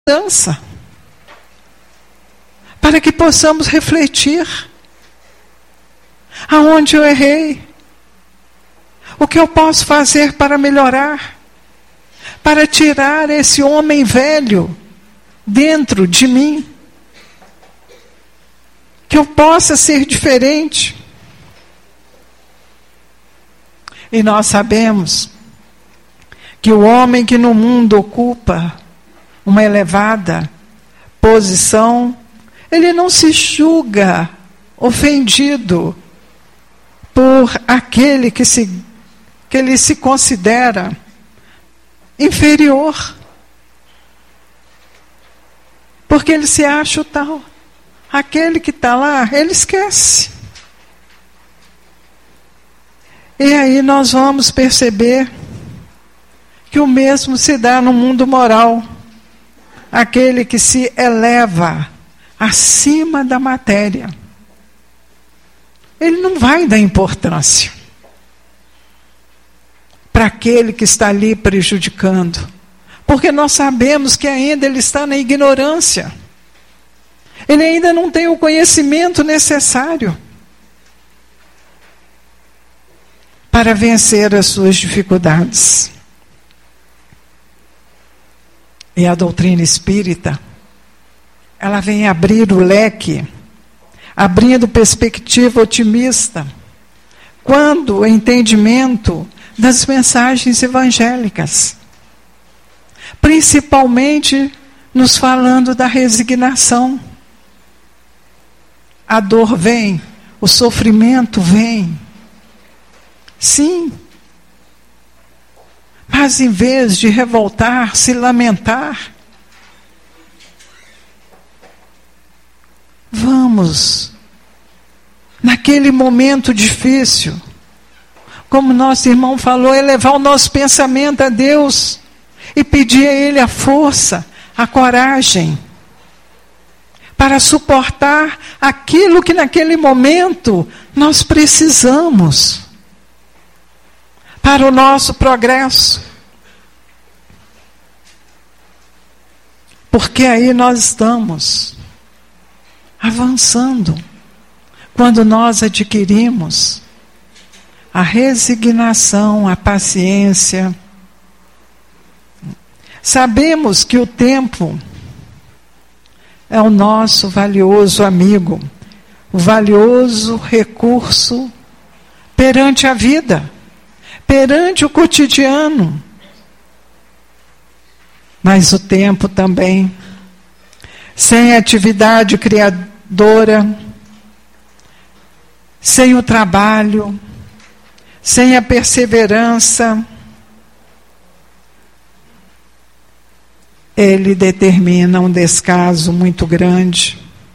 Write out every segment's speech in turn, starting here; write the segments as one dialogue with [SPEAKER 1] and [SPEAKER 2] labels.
[SPEAKER 1] mudança, para que possamos refletir aonde eu errei, o que eu posso fazer para melhorar, para tirar esse homem velho dentro de mim, que eu possa ser diferente. E nós sabemos que o homem que no mundo ocupa uma elevada posição, ele não se julga ofendido por aquele que ele se considera inferior, porque ele se acha o tal. Aquele que está lá, ele esquece. E aí nós vamos perceber que o mesmo se dá no mundo moral. Aquele que se eleva acima da matéria, ele não vai dar importância para aquele que está ali prejudicando, porque nós sabemos que ainda ele está na ignorância, ele ainda não tem o conhecimento necessário para vencer as suas dificuldades. E a doutrina espírita, ela vem abrir o leque, abrindo perspectiva otimista, quando o entendimento das mensagens evangélicas, principalmente nos falando da resignação. A dor vem, o sofrimento vem, sim, mas em vez de revoltar, se lamentar, vamos, naquele momento difícil, como nosso irmão falou, elevar o nosso pensamento a Deus e pedir a Ele a força, a coragem, para suportar aquilo que naquele momento nós precisamos para o nosso progresso. Porque aí nós estamos avançando quando nós adquirimos a resignação, a paciência. Sabemos que o tempo é o nosso valioso amigo, o valioso recurso perante a vida, perante o cotidiano. Mas o tempo também, sem atividade criadora, sem o trabalho, sem a perseverança, ele determina um descaso muito grande,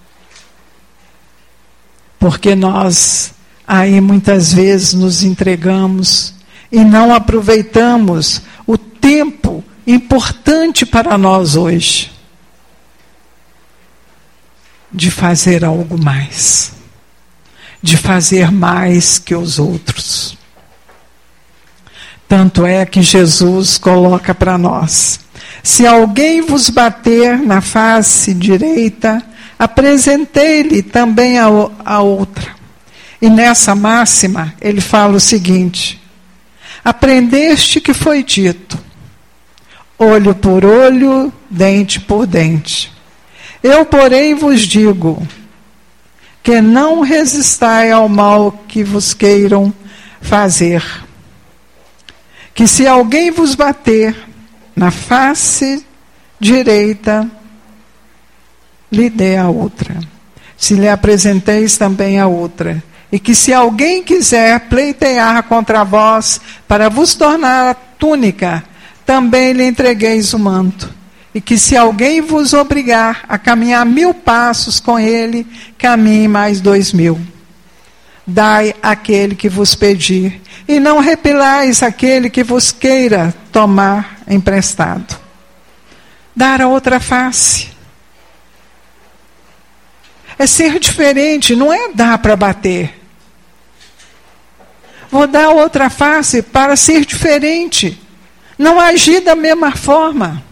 [SPEAKER 1] porque nós aí muitas vezes nos entregamos e não aproveitamos o tempo importante para nós hoje de fazer algo mais, de fazer mais que os outros. Tanto é que Jesus coloca para nós: se alguém vos bater na face direita, apresentei-lhe também a outra. E nessa máxima ele fala o seguinte: aprendeste que foi dito, olho por olho, dente por dente. Eu, porém, vos digo que não resistai ao mal que vos queiram fazer. Que se alguém vos bater na face direita, lhe dê a outra. Se lhe apresenteis também a outra. E que se alguém quiser pleitear contra vós para vos tornar a túnica, também lhe entregueis o manto. E que se alguém vos obrigar a caminhar 1000 passos com ele, caminhe mais 2000. Dai àquele que vos pedir, e não repelais aquele que vos queira tomar emprestado. Dar a outra face. É ser diferente, não é dar para bater. Vou dar outra face para ser diferente. Não agir da mesma forma.